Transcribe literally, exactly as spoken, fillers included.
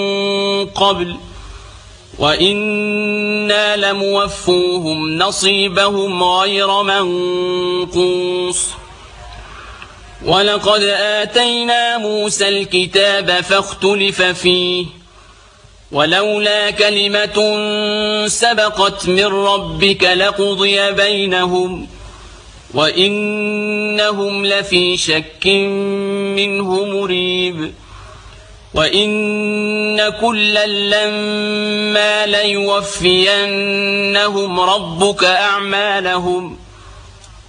قبل وإنا لموفوهم نصيبهم غير منقوص ولقد آتينا موسى الكتاب فاختلف فيه ولولا كلمة سبقت من ربك لقضي بينهم وإنهم لفي شك منه مريب وإن كلا لما ليوفينهم ربك أعمالهم